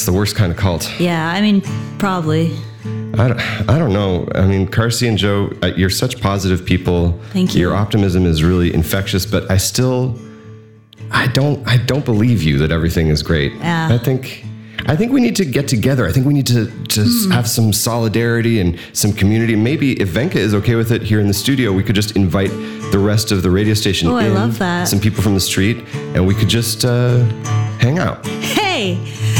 That's the worst kind of cult. Yeah, I mean, probably. I don't know. I mean, Carsey and Joe, you're such positive people. Thank you. Your optimism is really infectious, but I don't believe you that everything is great. Yeah. I think we need to get together. I think we need to have some solidarity and some community. Maybe if Venka is okay with it here in the studio, we could just invite the rest of the radio station in. I love that. Some people from the street, and we could just hang out. Hey,